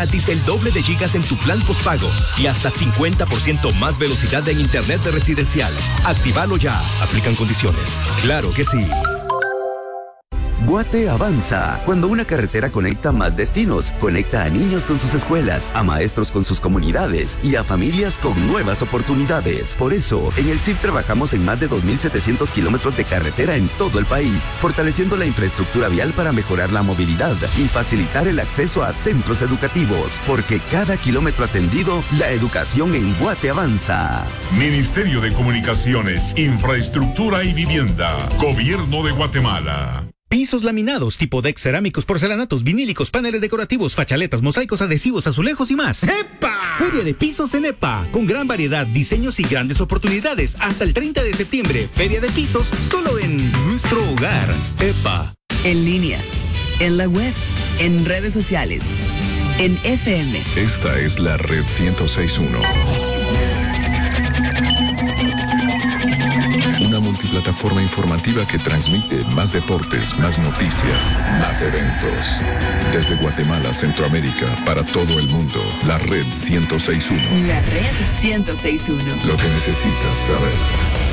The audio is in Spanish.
gratis el doble de gigas en tu plan postpago y hasta 50% más velocidad en internet de residencial. Actívalo ya. Aplican condiciones. Claro que sí. Guate avanza. Cuando una carretera conecta más destinos, conecta a niños con sus escuelas, a maestros con sus comunidades y a familias con nuevas oportunidades. Por eso, en el CIF trabajamos en más de 2.700 kilómetros de carretera en todo el país, fortaleciendo la infraestructura vial para mejorar la movilidad y facilitar el acceso a centros educativos, porque cada kilómetro atendido, la educación en Guate avanza. Ministerio de Comunicaciones, Infraestructura y Vivienda, Gobierno de Guatemala. Pisos laminados, tipo deck, cerámicos, porcelanatos, vinílicos, paneles decorativos, fachaletas, mosaicos, adhesivos, azulejos y más. ¡Epa! Feria de Pisos en EPA, con gran variedad, diseños y grandes oportunidades. Hasta el 30 de septiembre, Feria de Pisos, solo en nuestro hogar. EPA. En línea, en la web, en redes sociales, en FM. Esta es la Red 106.1. Una multiplataforma informativa que transmite más deportes, más noticias, más eventos. Desde Guatemala, Centroamérica, para todo el mundo. La Red 106.1. La Red 106.1. Lo que necesitas saber.